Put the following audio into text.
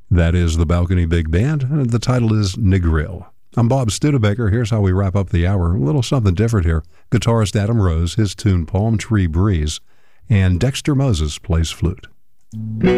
That is the Balcony Big Band. The title is Negril. I'm Bob Studebaker. Here's how we wrap up the hour. A little something different here. Guitarist Adam Rose, his tune Palm Tree Breeze, and Dexter Moses plays flute.